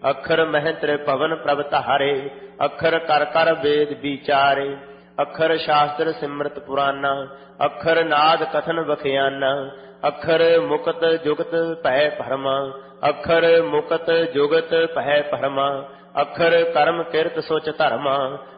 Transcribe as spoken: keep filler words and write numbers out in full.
ਅਖਰ ਮਹਿ ਤ੍ਰਿਭਵਨ ਪ੍ਰਭ ਧਾਰੇ, ਅਖਰ ਕਰ ਕਰ ਵੇਦ ਵਿਚਾਰੇ। ਅਖਰ ਸ਼ਾਸਤਰ ਸਿਮਰਤ ਪੁਰਾਨਾ, ਅਖਰ ਨਾਦ ਕਥਨ ਬਖਿਆਨਾ। ਅਖਰ ਮੁਕਤ ਜੁਗਤ ਭੈ ਭਰਮਾ, ਅਖਰ ਮੁਕਤ ਜੁਗਤ ਭੈ ਭਰਮਾ। ਅਖਰ ਕਰਮ ਕਿਰਤ ਸੁਚ ਧਰਮਾ,